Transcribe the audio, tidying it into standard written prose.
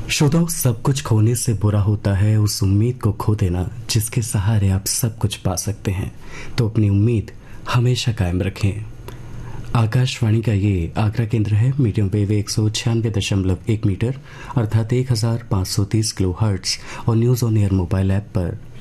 श्रोताओं, सब कुछ खोने से बुरा होता है उस उम्मीद को खो देना जिसके सहारे आप सब कुछ पा सकते हैं। तो अपनी उम्मीद हमेशा कायम रखें। आकाशवाणी का ये आगरा केंद्र है। मीडियम वेव 196.1 मीटर अर्थात 1530 किलो हर्ट्स और news on air mobile app पर